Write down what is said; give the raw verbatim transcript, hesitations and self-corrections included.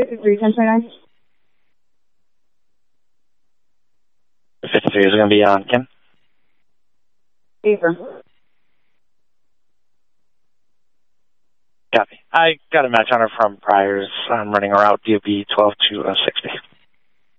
fifty-three, ten twenty-nine. fifty-three is going to be on Kim. Affirm. Copy. I got a match on her from priors. I'm running her out D O B twelve to sixty.